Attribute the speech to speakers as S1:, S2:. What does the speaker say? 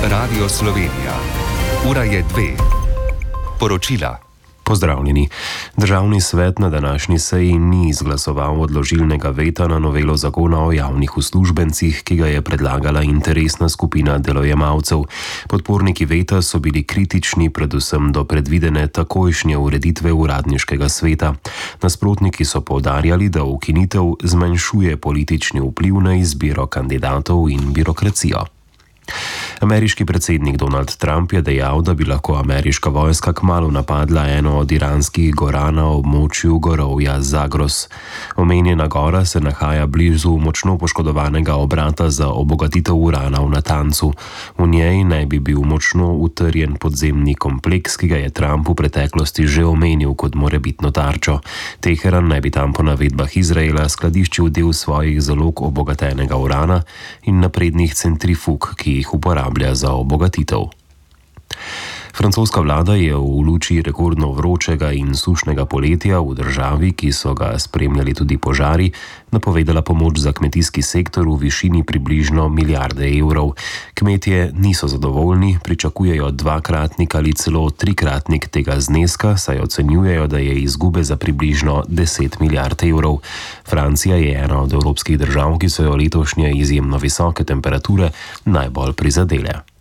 S1: Radio Slovenija. Ura je 2. Poročila.
S2: Pozdravljeni. Državni svet na današnji seji ni izglasoval odložilnega veta na novelo zakona o javnih uslužbencih, ki ga je predlagala interesna skupina delojemalcev. Podporniki veta so bili kritični predvsem do predvidene takojšnje ureditve uradniškega sveta. Nasprotniki so poudarjali, da ukinitev zmanjšuje politični vpliv na izbiro kandidatov in birokracijo. Ameriški predsednik Donald Trump je dejal, da bi lahko ameriška vojska kmalu napadla eno od iranskih gora na območju gorovja Zagros. Omenjena gora se nahaja blizu močno poškodovanega obrata za obogatitev urana v Natancu. V njej naj bi bil močno utrjen podzemni kompleks, ki ga je Trump v preteklosti že omenil kot morebitno tarčo. Teheran naj bi tam po navedbah Izraela skladiščil del svojih zalog obogatenega urana in naprednih centrifug, ki jih uporablja za obogatitev. Francoska vlada je v luči rekordno vročega in sušnega poletja v državi, ki so ga spremljali tudi požari, napovedala pomoč za kmetijski sektor v višini približno milijarde evrov. Kmetje niso zadovoljni, pričakujejo dvakratnik ali celo trikratnik tega zneska, saj ocenjujejo, da je izgube za približno 10 milijard evrov. Francija je ena od evropskih držav, ki so jo letošnje izjemno visoke temperature najbolj prizadele.